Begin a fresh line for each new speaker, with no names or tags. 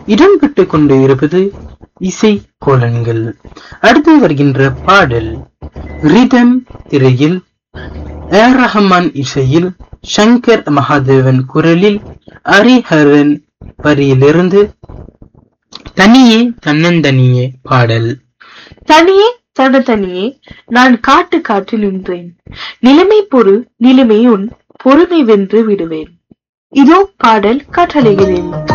இடம்பெற்றுக் கொண்டு இருப்பது இசை கோலன்கள். அடுத்து வருகின்ற பாடல் ரிதம் திரையில் ஏர் ரஹ்மான் இசையில் சங்கர் மகாதேவன் குரலில் ஹரிஹரன் வரியிலிருந்து தனியே தன்னந்தனியே பாடல்.
தனியே தனியே நான் காட்டு காட்டில் நின்றேன், நிலைமை பொறு நிலைமை உன் பொறுமை வென்று விடுவேன். இதோ பாடல் கட்டளைகிறேன்.